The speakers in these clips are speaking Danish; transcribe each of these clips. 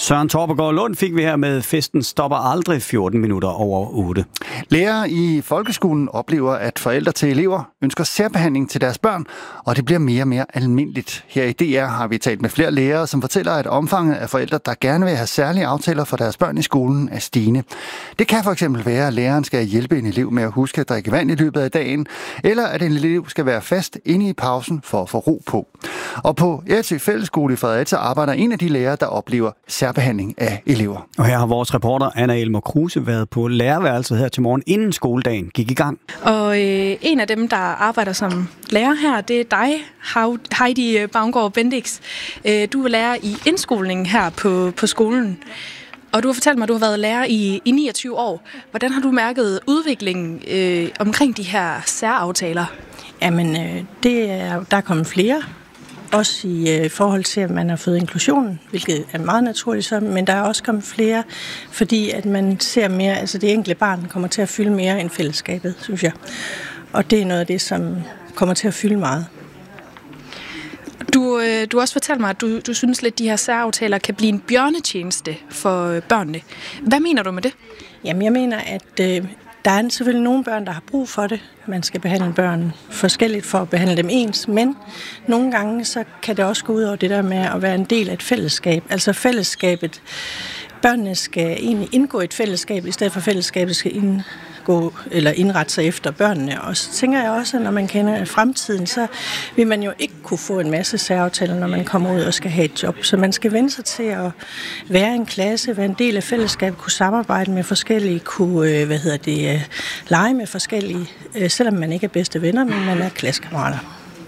Søren Torpegaard Lund fik vi her med Festen stopper aldrig 14 minutter over 8. Lærere i folkeskolen oplever, at forældre til elever ønsker særbehandling til deres børn, og det bliver mere og mere almindeligt. Her i DR har vi talt med flere lærere, som fortæller, at omfanget af forældre, der gerne vil have særlige aftaler for deres børn i skolen, er stigende. Det kan for eksempel være, at læreren skal hjælpe en elev med at huske at drikke vand i løbet af dagen, eller at en elev skal være fast inde i pausen for at få ro på. Og på Ersø Fællesskole i Fredericia arbejder en af de lærere, der oplever særbehandling af elever. Og her har vores reporter Anna Elmer Kruse været på lærerværelset her til morgen, inden skoledagen gik i gang. Og en af dem, der arbejder som lærer her, det er dig, Heidi Baumgaard Bendix. Du er lærer i indskolingen her på skolen. Og du har fortalt mig, at du har været lærer i 29 år. Hvordan har du mærket udviklingen omkring de her særaftaler? Jamen, der er kommet flere. Også i forhold til, at man har fået inklusion, hvilket er meget naturligt så, men der er også kommet flere, fordi at man ser mere, altså det enkelte barn kommer til at fylde mere end fællesskabet, synes jeg. Og det er noget af det, som kommer til at fylde meget. Du har også fortalt mig, at du synes lidt, at de her særaftaler kan blive en bjørnetjeneste for børnene. Hvad mener du med det? Jamen, jeg mener, at der er selvfølgelig nogle børn, der har brug for det. Man skal behandle børn forskelligt for at behandle dem ens, men nogle gange så kan det også gå ud over det der med at være en del af et fællesskab. Altså fællesskabet, børnene skal egentlig indgå i et fællesskab, i stedet for fællesskabet skal indgå eller indrette sig efter børnene. Og så tænker jeg også, at når man kender fremtiden, så vil man jo ikke kunne få en masse særaftaler, når man kommer ud og skal have et job. Så man skal vende sig til at være en klasse, være en del af fællesskabet, kunne samarbejde med forskellige, kunne lege med forskellige, selvom man ikke er bedste venner, men man er klassekammerater.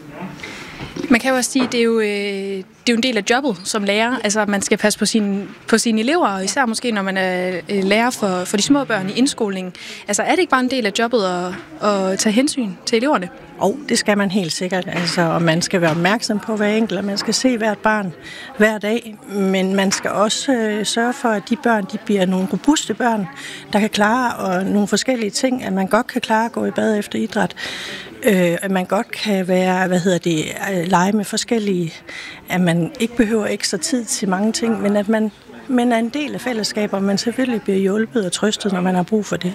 Man kan jo også sige, at det er jo en del af jobbet som lærer. Altså, man skal passe på sine elever, og især måske, når man er lærer for de små børn i indskolingen. Altså, er det ikke bare en del af jobbet at tage hensyn til eleverne? Det skal man helt sikkert. Altså, og man skal være opmærksom på hver enkelt, og man skal se hvert barn hver dag. Men man skal også sørge for, at de børn de bliver nogle robuste børn, der kan klare og nogle forskellige ting. At man godt kan klare at gå i bad efter idræt. At man godt kan være, lege med forskellige, at man ikke behøver ekstra tid til mange ting, men at man er en del af fællesskaber, og man selvfølgelig bliver hjulpet og trøstet, når man har brug for det.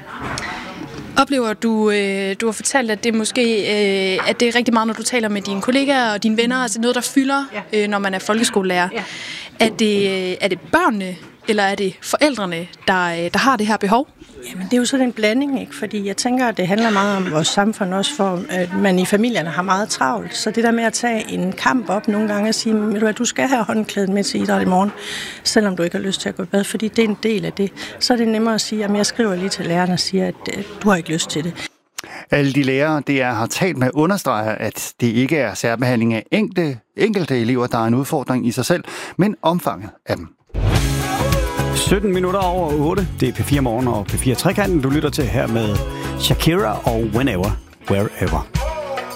Oplever du har fortalt, at det måske at det er rigtig meget, når du taler med dine kollegaer og dine venner, altså noget, der fylder, når man er folkeskolelærer. Ja. Er det børnene, eller er det forældrene, der har det her behov? Jamen, det er jo sådan en blanding, ikke? Fordi jeg tænker, at det handler meget om vores samfund også, for at man i familierne har meget travlt. Så det der med at tage en kamp op nogle gange og sige, at du skal have håndklædet med til idræt i morgen, selvom du ikke har lyst til at gå i bad, fordi det er en del af det. Så er det nemmere at sige, at jeg skriver lige til læreren og siger, at du har ikke lyst til det. Alle de lærere, har talt med, understreger, at det ikke er særbehandling af enkelte elever, der er en udfordring i sig selv, men omfanget af dem. 17 minutter over 8. Det er P4 Morgen og P4 Trekanten. Du lytter til her med Shakira og Whenever, Wherever.